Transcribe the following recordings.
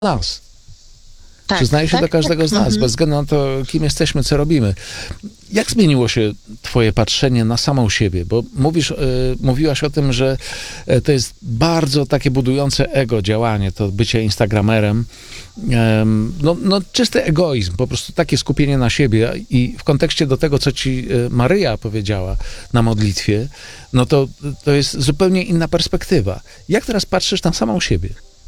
nas. Tak, Przyznaje się tak, do każdego tak. z nas, bez względu na to, kim jesteśmy, co robimy. Jak zmieniło się twoje patrzenie na samą siebie? Bo mówiłaś o tym, że to jest bardzo takie budujące ego działanie, to bycie instagramerem. Czysty egoizm, po prostu takie skupienie na siebie i w kontekście do tego, co ci Maryja powiedziała na modlitwie, no to jest zupełnie inna perspektywa. Jak teraz patrzysz na samą siebie?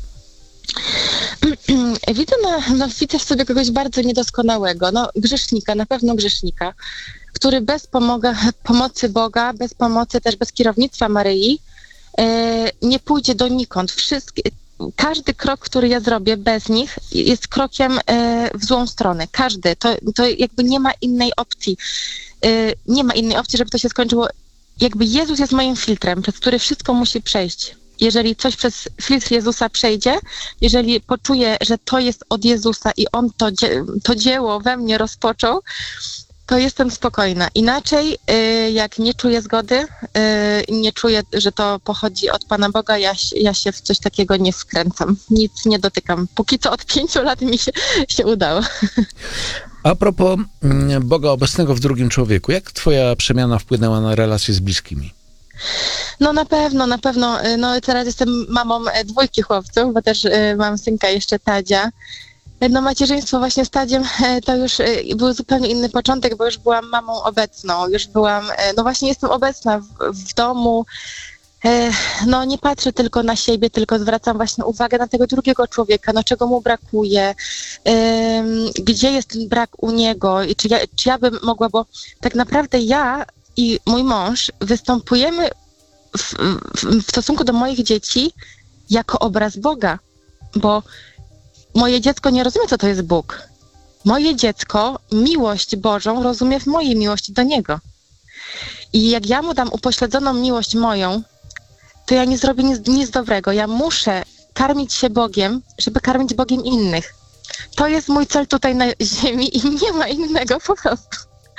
Widzę w sobie kogoś bardzo niedoskonałego, grzesznika, na pewno grzesznika, który bez pomocy Boga, bez pomocy też bez kierownictwa Maryi nie pójdzie donikąd. Każdy krok, który ja zrobię bez nich jest krokiem w złą stronę. Każdy. To jakby nie ma innej opcji. Nie ma innej opcji, żeby to się skończyło. Jakby Jezus jest moim filtrem, przez który wszystko musi przejść. Jeżeli coś przez filtr Jezusa przejdzie, jeżeli poczuję, że to jest od Jezusa i On to dzieło we mnie rozpoczął, to jestem spokojna. Inaczej, jak nie czuję zgody, nie czuję, że to pochodzi od Pana Boga, ja się w coś takiego nie wkręcam. Nic nie dotykam. Póki co od 5 lat mi się udało. A propos Boga obecnego w drugim człowieku, jak twoja przemiana wpłynęła na relacje z bliskimi? Na pewno. Teraz jestem mamą 2 chłopców, bo też mam synka jeszcze Tadzia. Macierzyństwo właśnie z Tadziem to już był zupełnie inny początek, bo już byłam mamą obecną. Już byłam, właśnie jestem obecna w domu. Nie patrzę tylko na siebie, tylko zwracam właśnie uwagę na tego drugiego człowieka, czego mu brakuje, gdzie jest ten brak u niego i czy ja bym mogła, bo tak naprawdę ja i mój mąż występujemy w stosunku do moich dzieci jako obraz Boga, bo moje dziecko nie rozumie, co to jest Bóg. Moje dziecko miłość Bożą rozumie w mojej miłości do Niego. I jak ja mu dam upośledzoną miłość moją, to ja nie zrobię nic dobrego. Ja muszę karmić się Bogiem, żeby karmić Bogiem innych. To jest mój cel tutaj na ziemi i nie ma innego po prostu.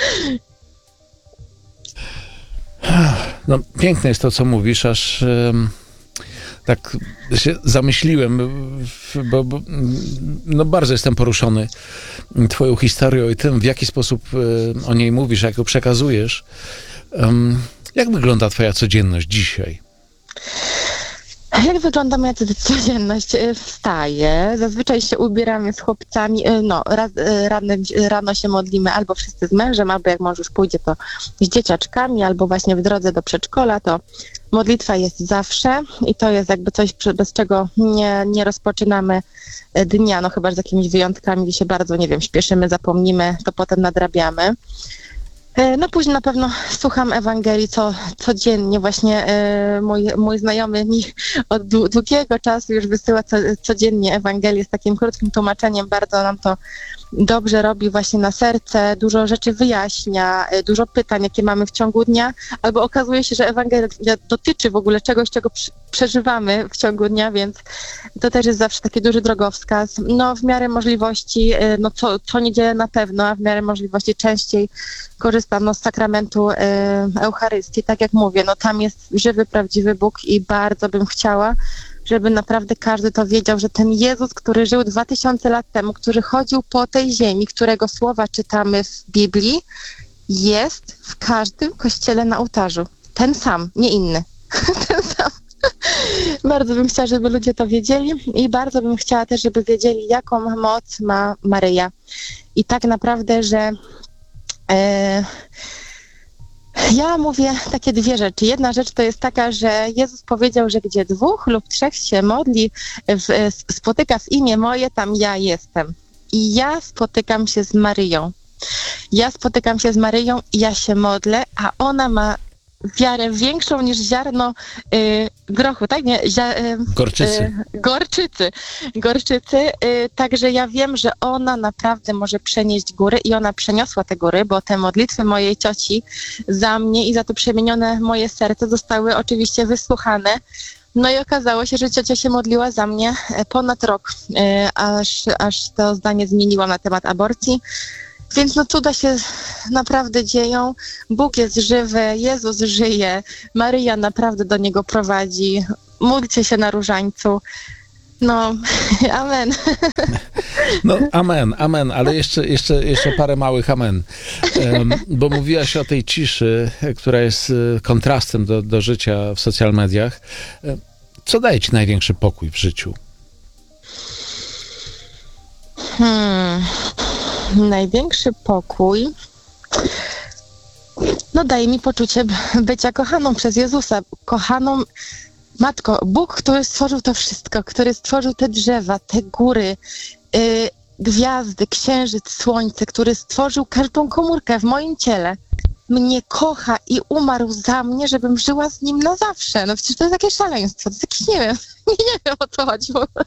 Piękne jest to, co mówisz, aż tak się zamyśliłem, bo bardzo jestem poruszony twoją historią i tym, w jaki sposób o niej mówisz, jak ją przekazujesz. Jak wygląda twoja codzienność dzisiaj? Jak wygląda moja codzienność? Wstaję, zazwyczaj się ubieramy z chłopcami, rano się modlimy albo wszyscy z mężem, albo jak mąż już pójdzie, to z dzieciaczkami, albo właśnie w drodze do przedszkola, to modlitwa jest zawsze i to jest jakby coś, bez czego nie rozpoczynamy dnia, chyba że z jakimiś wyjątkami, gdzie się bardzo, śpieszymy, zapomnimy, to potem nadrabiamy. Później na pewno słucham Ewangelii codziennie. Właśnie mój znajomy mi od długiego czasu już wysyła codziennie Ewangelię z takim krótkim tłumaczeniem. Bardzo nam to dobrze robi właśnie na serce, dużo rzeczy wyjaśnia, dużo pytań, jakie mamy w ciągu dnia, albo okazuje się, że Ewangelia dotyczy w ogóle czegoś, czego przeżywamy w ciągu dnia, więc to też jest zawsze taki duży drogowskaz. W miarę możliwości, co niedzielę na pewno, a w miarę możliwości częściej korzystam z sakramentu Eucharystii. Tak jak mówię, tam jest żywy, prawdziwy Bóg i bardzo bym chciała, żeby naprawdę każdy to wiedział, że ten Jezus, który żył 2000 lat temu, który chodził po tej ziemi, którego słowa czytamy w Biblii, jest w każdym kościele na ołtarzu. Ten sam, nie inny. Ten sam. Bardzo bym chciała, żeby ludzie to wiedzieli i bardzo bym chciała też, żeby wiedzieli, jaką moc ma Maryja. I tak naprawdę, że ja mówię takie 2 rzeczy. Jedna rzecz to jest taka, że Jezus powiedział, że gdzie 2 lub 3 się modli, spotyka w imię moje, tam ja jestem. I ja spotykam się z Maryją. I ja się modlę, a ona ma wiarę większą niż ziarno grochu, tak? Nie, gorczycy. Także ja wiem, że ona naprawdę może przenieść góry i ona przeniosła te góry, bo te modlitwy mojej cioci za mnie i za to przemienione moje serce zostały oczywiście wysłuchane. I okazało się, że ciocia się modliła za mnie ponad rok, aż to zdanie zmieniłam na temat aborcji. Więc cuda się naprawdę dzieją. Bóg jest żywy, Jezus żyje, Maryja naprawdę do Niego prowadzi. Módlcie się na różańcu. No, amen. No, amen, amen, ale jeszcze parę małych amen. Bo mówiłaś o tej ciszy, która jest kontrastem do życia w social mediach. Co daje ci największy pokój w życiu? Największy pokój daje mi poczucie bycia kochaną przez Jezusa. Kochaną Matko, Bóg, który stworzył to wszystko, który stworzył te drzewa, te góry, gwiazdy, księżyc, słońce, który stworzył każdą komórkę w moim ciele, mnie kocha i umarł za mnie, żebym żyła z nim na zawsze. No przecież to jest jakieś szaleństwo, to jest jakieś, nie wiem, nie wiem o co chodzi w ogóle.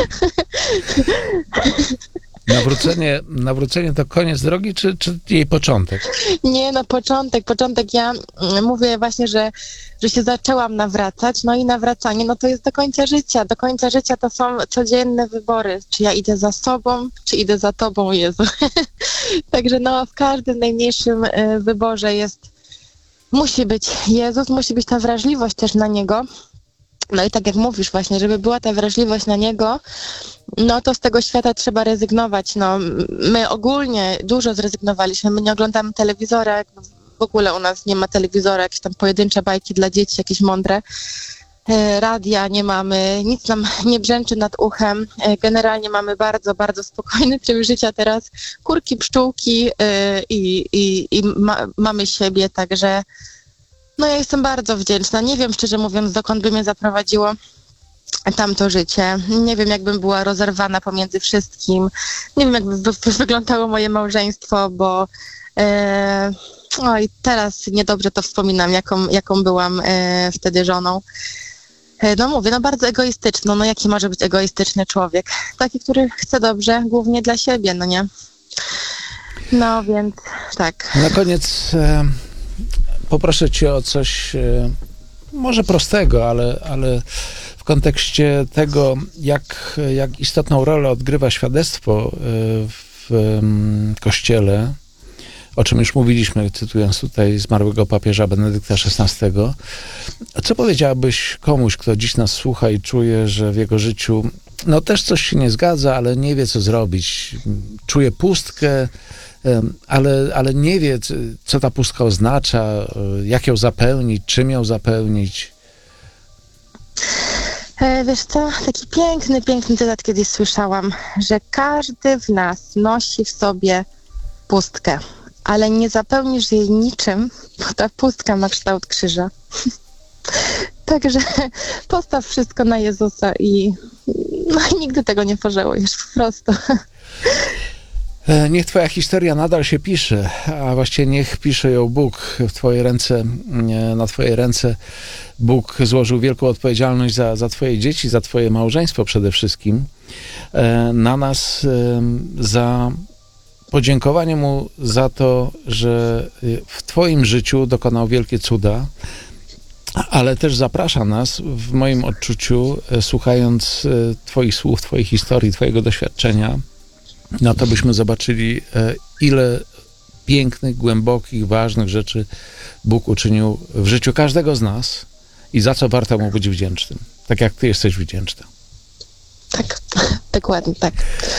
Nawrócenie to koniec drogi, czy jej początek? Nie, no początek. Ja mówię właśnie, że się zaczęłam nawracać, no i nawracanie, no to jest do końca życia. Do końca życia to są codzienne wybory. Czy ja idę za sobą, czy idę za Tobą, Jezu. Także no w każdym najmniejszym wyborze musi być Jezus, musi być ta wrażliwość też na Niego. No i tak jak mówisz właśnie, żeby była ta wrażliwość na Niego, no to z tego świata trzeba rezygnować. No, my ogólnie dużo zrezygnowaliśmy, my nie oglądamy telewizora, w ogóle u nas nie ma telewizora, jakieś tam pojedyncze bajki dla dzieci, jakieś mądre. Radia nie mamy, nic nam nie brzęczy nad uchem. Generalnie mamy bardzo, bardzo spokojny tryb życia teraz. Kurki, pszczółki mamy siebie, także no ja jestem bardzo wdzięczna. Nie wiem, szczerze mówiąc, dokąd by mnie zaprowadziło tamto życie. Nie wiem, jakbym była rozerwana pomiędzy wszystkim. Nie wiem, jakby wyglądało moje małżeństwo, bo oj, teraz niedobrze to wspominam, jaką byłam wtedy żoną. No mówię, no bardzo egoistyczną. No jaki może być egoistyczny człowiek? Taki, który chce dobrze, głównie dla siebie, no nie? No więc tak. Na koniec poproszę cię o coś może prostego, ale w kontekście tego, jak istotną rolę odgrywa świadectwo w Kościele, o czym już mówiliśmy, cytując tutaj zmarłego papieża Benedykta XVI. Co powiedziałabyś komuś, kto dziś nas słucha i czuje, że w jego życiu no też coś się nie zgadza, ale nie wie, co zrobić. Czuje pustkę, ale nie wie, co ta pustka oznacza, jak ją zapełnić, czym ją zapełnić. Wiesz co, taki piękny cytat kiedyś słyszałam, że każdy w nas nosi w sobie pustkę, ale nie zapełnisz jej niczym, bo ta pustka ma kształt krzyża. Także postaw wszystko na Jezusa i nigdy tego nie pożałujesz, po prostu. Niech twoja historia nadal się pisze, a właściwie niech pisze ją Bóg w twoje ręce, na twoje ręce. Bóg złożył wielką odpowiedzialność za twoje dzieci, za twoje małżeństwo przede wszystkim. Na nas za podziękowanie Mu za to, że w twoim życiu dokonał wielkie cuda, ale też zaprasza nas w moim odczuciu, słuchając twoich słów, twojej historii, twojego doświadczenia, na to byśmy zobaczyli, ile pięknych, głębokich, ważnych rzeczy Bóg uczynił w życiu każdego z nas i za co warto Mu być wdzięcznym. Tak jak ty jesteś wdzięczna. Tak, dokładnie tak.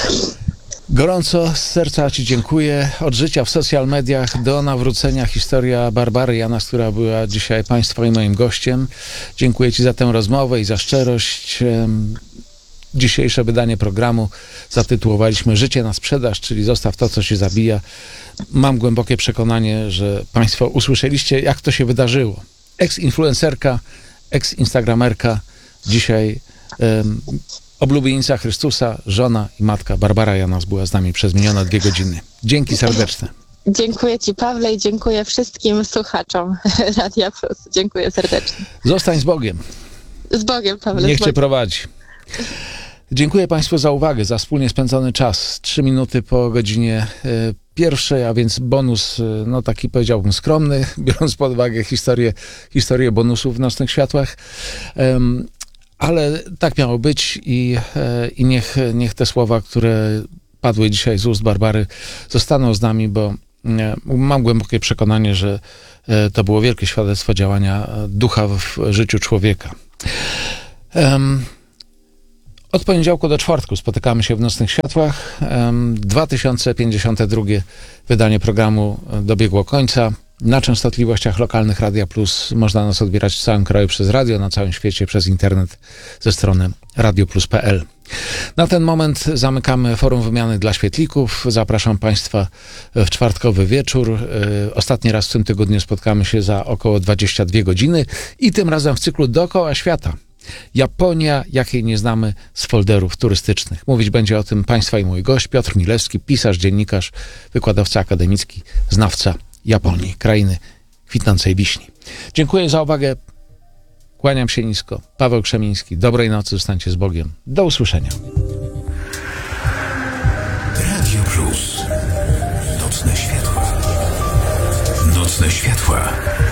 Gorąco z serca ci dziękuję. Od życia w social mediach do nawrócenia, historia Barbary Janas, która była dzisiaj państwa i moim gościem. Dziękuję ci za tę rozmowę i za szczerość. Dzisiejsze wydanie programu zatytułowaliśmy Życie na sprzedaż, czyli zostaw to, co się zabija. Mam głębokie przekonanie, że państwo usłyszeliście, jak to się wydarzyło. Ex-influencerka, ex-instagramerka, dzisiaj oblubienica Chrystusa, żona i matka Barbara Janas była z nami przez minione 2 godziny. Dzięki serdeczne. Dziękuję ci, Pawle, i dziękuję wszystkim słuchaczom Radia Plus. Dziękuję serdecznie. Zostań z Bogiem. Z Bogiem, Pawle. Niech cię prowadzi. Dziękuję państwu za uwagę, za wspólnie spędzony czas. 3 minuty po godzinie 1, a więc bonus, no taki powiedziałbym skromny, biorąc pod uwagę historię bonusów w Nocnych Światłach. Ale tak miało być i niech te słowa, które padły dzisiaj z ust Barbary, zostaną z nami, bo mam głębokie przekonanie, że to było wielkie świadectwo działania ducha w życiu człowieka. Od poniedziałku do czwartku spotykamy się w Nocnych Światłach. 2052 wydanie programu dobiegło końca. Na częstotliwościach lokalnych Radia Plus można nas odbierać w całym kraju przez radio, na całym świecie przez internet ze strony radioplus.pl. Na ten moment zamykamy forum wymiany dla świetlików. Zapraszam Państwa w czwartkowy wieczór. Ostatni raz w tym tygodniu spotkamy się za około 22 godziny i tym razem w cyklu Dookoła Świata. Japonia, jakiej nie znamy z folderów turystycznych. Mówić będzie o tym Państwa i mój gość, Piotr Milewski, pisarz, dziennikarz, wykładowca akademicki, znawca Japonii, krainy kwitnącej wiśni. Dziękuję za uwagę. Kłaniam się nisko. Paweł Krzemiński. Dobrej nocy, zostańcie z Bogiem. Do usłyszenia. Radio Plus. Nocne światła. Nocne światła.